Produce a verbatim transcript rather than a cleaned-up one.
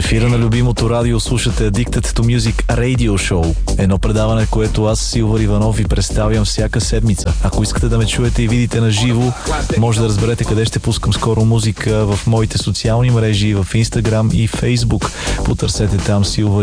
ефира на любимото радио слушате Addicted to Music Radio Show. Едно предаване, което аз, Силвър Иванов, ви представям всяка седмица. Ако искате да ме чуете и видите на живо, може да разберете къде ще пускам скоро музика в моите социални мрежи, в Instagram и Facebook. Потърсете там Силвър